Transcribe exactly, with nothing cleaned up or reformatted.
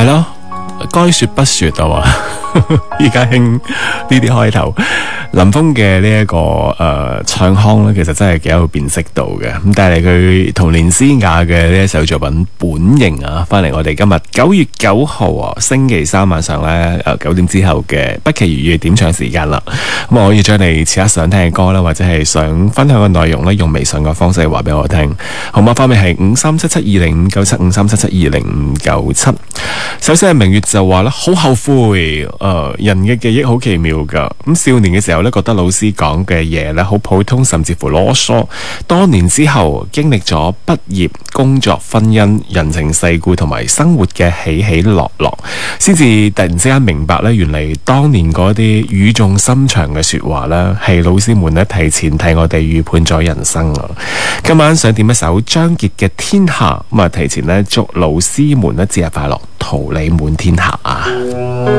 係咯，該說不說啊嘛。依家興呢啲開頭，林峰嘅呢一個誒、呃、唱腔咧，其實真係幾有辨識度嘅。咁帶嚟佢同連詩雅嘅呢一首作品《本形》啊，翻嚟我哋今日九月九號啊，星期三晚上咧誒九點之後嘅不期而遇點唱時間啦。咁我可以將你此刻想聽嘅歌啦，或者係想分享嘅內容咧，用微信嘅方式話俾我聽。號碼方面係五三七七二零五九七五三七七二零五九七。首先係明月就話咧，好後悔。誒、呃，人嘅記憶好奇妙噶。咁少年嘅時候咧，覺得老師講嘅嘢咧好普通，甚至乎囉嗦。多年之後，經歷咗畢業、工作、婚姻、人情世故同埋生活嘅起起落落，先至突然之間明白咧，原嚟當年嗰啲語重心長嘅說話咧，係老師們咧提前替我哋預判咗人生啊！今晚想點一首張傑嘅《天下》，咁啊提前咧祝老師們咧節日快樂，桃李滿天下啊！